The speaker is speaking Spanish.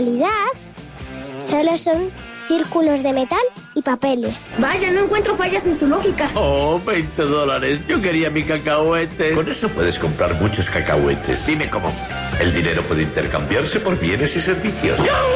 realidad solo son círculos de metal y papeles. Vaya, no encuentro fallas en su lógica. Oh, $20. Yo quería mi cacahuete. Con eso puedes comprar muchos cacahuetes. Dime cómo. El dinero puede intercambiarse por bienes y servicios.